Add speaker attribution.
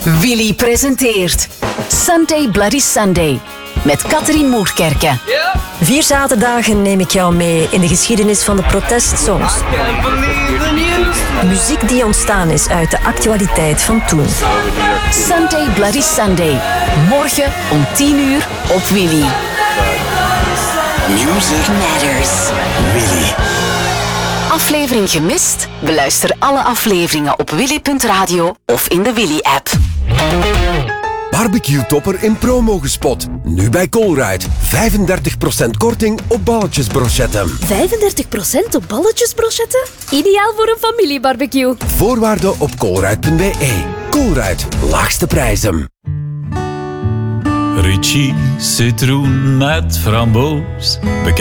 Speaker 1: Willy presenteert Sunday Bloody Sunday met Catherine Moerkerke.
Speaker 2: 4 zaterdagen neem ik jou mee in de geschiedenis van de protestsongs. Muziek die ontstaan is uit de actualiteit van toen.
Speaker 1: Sunday Bloody Sunday. Morgen om 10 uur op Willy.
Speaker 3: Music matters. Willy.
Speaker 1: Aflevering gemist? Beluister alle afleveringen op willy.radio of in de Willy-app.
Speaker 4: Barbecue-topper in promo gespot. Nu bij Colruyt. 35% korting op balletjesbrochetten.
Speaker 5: 35% op balletjesbrochetten? Ideaal voor een familiebarbecue.
Speaker 4: Voorwaarden op colruyt.be. Colruyt. Laagste prijzen.
Speaker 6: Ricci, citroen met framboos. Bekijk